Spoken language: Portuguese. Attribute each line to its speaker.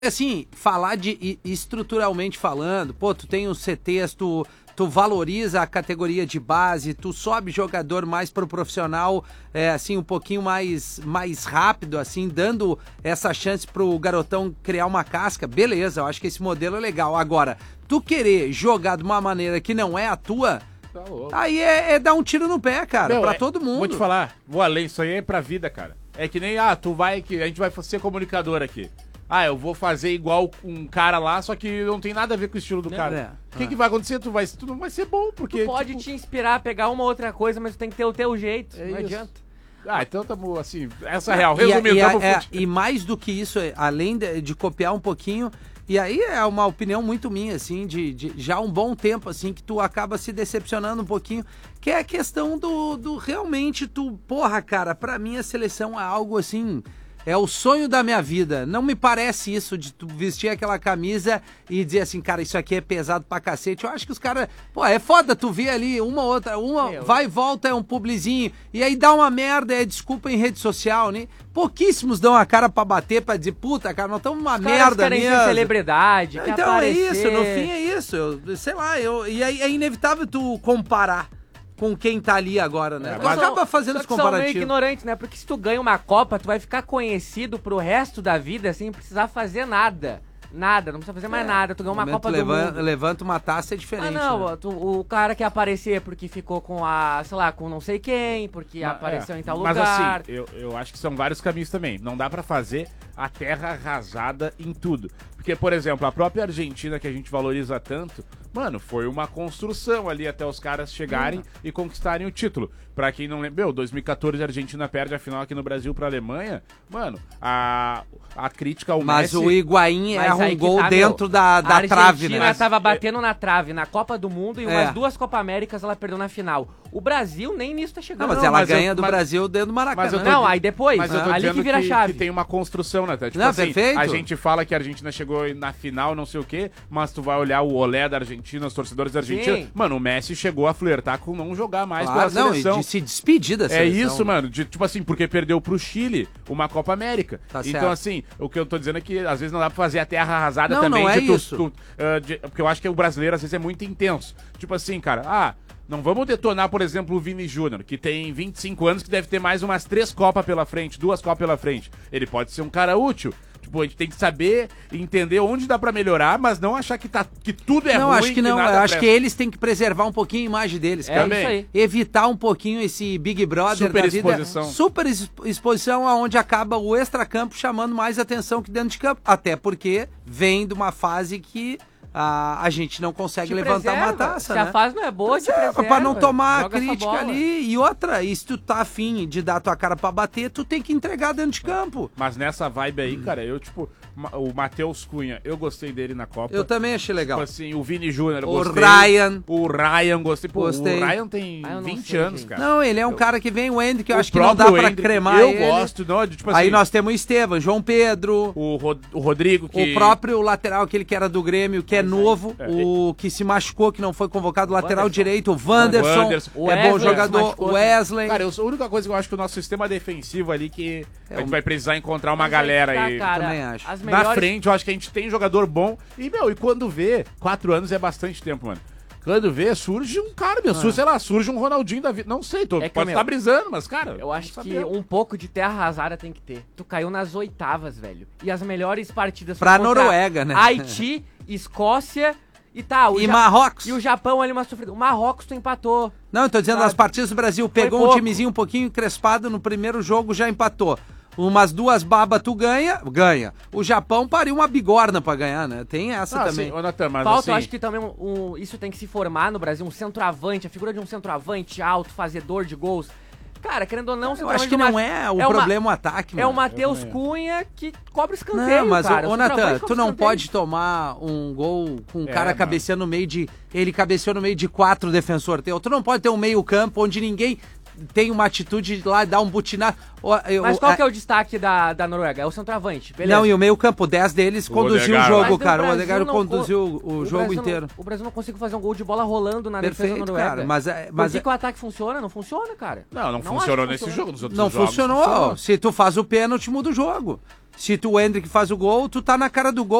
Speaker 1: Assim, falar de estruturalmente falando, pô, tu tem os CTs, tu valoriza a categoria de base, tu sobe jogador mais pro profissional, assim, um pouquinho mais rápido, assim, dando essa chance pro garotão criar uma casca, beleza, eu acho que esse modelo é legal. Agora, tu querer jogar de uma maneira que não é a tua, tá louco. Aí é dar um tiro no pé, cara, pra todo mundo.
Speaker 2: Vou te falar, vou além, isso aí é pra vida, cara. É que nem, a gente vai ser comunicador aqui. Eu vou fazer igual um cara lá, só que não tem nada a ver com o estilo do cara. O que vai acontecer? Tu não vai ser bom, porque...
Speaker 3: Tu pode te inspirar a pegar uma outra coisa, mas tu tem que ter o teu jeito, não adianta.
Speaker 2: Então tamo assim, essa é real. Resumindo,
Speaker 1: e mais do que isso, além de copiar um pouquinho, e aí é uma opinião muito minha, assim, de já um bom tempo, assim, que tu acaba se decepcionando um pouquinho, que é a questão do realmente porra, cara, pra mim a seleção é algo assim... É o sonho da minha vida. Não me parece isso de tu vestir aquela camisa e dizer assim, cara, isso aqui é pesado pra cacete. Eu acho que os caras... Pô, é foda tu ver ali uma vai e volta, é um publizinho. E aí dá uma merda, é desculpa em rede social, né? Pouquíssimos dão a cara pra bater, pra dizer, puta, cara, nós estamos uma merda mesmo.
Speaker 3: Ser celebridade,
Speaker 1: então é isso, no fim é isso. Sei lá, e aí é inevitável tu comparar com quem tá ali agora, né? Tu acaba fazendo os comparativos.
Speaker 3: São meio ignorantes, né? Porque se tu ganha uma Copa, tu vai ficar conhecido pro resto da vida sem precisar fazer nada. Nada, não precisa fazer mais nada. Tu ganhou uma Copa do Mundo.
Speaker 1: Levanta uma taça, é diferente.
Speaker 3: Não,
Speaker 1: né?
Speaker 3: O cara quer aparecer porque ficou com sei lá, com não sei quem, porque apareceu em tal lugar.
Speaker 2: Mas assim, eu acho que são vários caminhos também. Não dá pra fazer a terra arrasada em tudo. Porque, por exemplo, a própria Argentina, que a gente valoriza tanto, mano, foi uma construção ali até os caras chegarem e conquistarem o título. Pra quem não lembra, 2014 a Argentina perde a final aqui no Brasil pra Alemanha. Mano, a crítica ao Messi...
Speaker 1: Mas o Higuaín erra um gol dentro da trave, né?
Speaker 3: A Argentina tava batendo na trave na Copa do Mundo e umas 2 Copa Américas ela perdeu na final. O Brasil nem nisso tá chegando.
Speaker 1: Não, mas ela ganha do Brasil dentro do Maracanã.
Speaker 3: Não, aí depois, ali que vira a chave.
Speaker 2: Que tem uma construção, né? Tipo
Speaker 1: não,
Speaker 2: assim,
Speaker 1: perfeito.
Speaker 2: A gente fala que a Argentina chegou na final, não sei o quê, mas tu vai olhar o olé da Argentina, os torcedores da Argentina. Sim. Mano, o Messi chegou a flertar com não jogar mais pela seleção.
Speaker 1: E de se despedir da seleção.
Speaker 2: É isso, mano. Tipo assim, porque perdeu pro Chile uma Copa América.
Speaker 1: Tá
Speaker 2: então,
Speaker 1: certo.
Speaker 2: assim, o que eu tô dizendo é que às vezes não dá pra fazer a terra arrasada
Speaker 1: não,
Speaker 2: também.
Speaker 1: Não é isso.
Speaker 2: Porque eu acho que o brasileiro às vezes é muito intenso. Tipo assim, cara, não vamos detonar, por exemplo, o Vini Júnior, que tem 25 anos, que deve ter mais umas 3 Copas pela frente, 2 Copas pela frente. Ele pode ser um cara útil. Tipo, a gente tem que saber entender onde dá pra melhorar, mas não achar que tudo é ruim.
Speaker 1: Não, acho que não.
Speaker 2: Eu
Speaker 1: acho que eles têm que preservar um pouquinho a imagem deles, cara.
Speaker 3: Isso aí.
Speaker 1: Evitar um pouquinho esse Big Brother
Speaker 2: super
Speaker 1: da
Speaker 2: exposição.
Speaker 1: vida. Super exposição, onde acaba o extracampo chamando mais atenção que dentro de campo. Até porque vem de uma fase que a gente não consegue levantar uma taça, né?
Speaker 3: Se a fase não é boa, te preserva.
Speaker 1: Pra não tomar a crítica ali. E outra, e se tu tá afim de dar tua cara pra bater, tu tem que entregar dentro de campo.
Speaker 2: Mas nessa vibe aí, cara, o Matheus Cunha, eu gostei dele na Copa.
Speaker 1: Eu também achei legal.
Speaker 2: Tipo assim, o Vini Júnior, gostei.
Speaker 1: O
Speaker 2: Ryan, gostei. Pô,
Speaker 1: gostei.
Speaker 2: O Ryan tem 20 anos, cara.
Speaker 1: Não, ele é um cara que vem, o Andy, que eu acho que não dá pra cremar ele.
Speaker 2: Eu gosto, não, tipo assim.
Speaker 1: Aí nós temos o Estevam, João Pedro.
Speaker 2: O Rodrigo, que...
Speaker 1: O próprio lateral, aquele que era do Grêmio, que é novo. O que se machucou, que não foi convocado, lateral direito, o Wanderson. É bom jogador. O Wesley.
Speaker 2: Cara, a única coisa que eu acho que o nosso sistema defensivo ali, que a gente vai precisar encontrar uma galera aí.
Speaker 3: Cara,
Speaker 1: também acho.
Speaker 2: Na frente, eu acho que a gente tem jogador bom. E quando vê, 4 anos é bastante tempo, mano. Quando vê, surge um cara, surge um Ronaldinho da vida. Não sei, pode estar brisando, mas, cara...
Speaker 3: Eu acho que um pouco de terra arrasada tem que ter. Tu caiu nas 8ª, velho. E as melhores partidas...
Speaker 1: Pra Noruega, né?
Speaker 3: Haiti, Escócia...
Speaker 1: E Marrocos.
Speaker 3: E o Japão ali, uma sofrida. O Marrocos tu empatou.
Speaker 1: Não, eu tô dizendo, as partidas do Brasil pegou um timezinho um pouquinho encrespado no primeiro jogo, já empatou. Umas 2 babas tu ganha. O Japão pariu uma bigorna pra ganhar, né? Tem essa também.
Speaker 2: Sim, Nathan, mas
Speaker 3: falta,
Speaker 2: assim...
Speaker 3: eu acho que também isso tem que se formar no Brasil, um centroavante, a figura de um centroavante alto, fazedor de gols. Cara, querendo ou não...
Speaker 1: Eu acho que não é o problema o ataque, mano.
Speaker 3: É o Matheus Cunha que cobra escanteio,
Speaker 1: não, mas,
Speaker 3: cara.
Speaker 1: Ô, Natan, tu não pode tomar um gol com um cara cabeceando no meio de... Ele cabeceou no meio de 4 defensores teu. Tu não pode ter um meio campo onde ninguém... tem uma atitude de lá, dar um butinado.
Speaker 3: Mas qual que é o destaque da Noruega? É o centroavante, beleza.
Speaker 1: Não, e o meio campo, 10 deles conduziu o jogo, cara. O Odegaard conduziu o jogo
Speaker 3: Brasil
Speaker 1: inteiro.
Speaker 3: O Brasil não conseguiu fazer um gol de bola rolando na defesa da
Speaker 1: Perfeito,
Speaker 3: Noruega.
Speaker 1: cara. Mas
Speaker 3: Por que o ataque funciona? Não funciona, cara.
Speaker 2: Não funcionou nesse jogo. Nos outros
Speaker 1: não
Speaker 2: jogos
Speaker 1: funcionou. Se tu faz o pênalti, muda o jogo. Se tu, o Endrick, faz o gol, tu tá na cara do gol.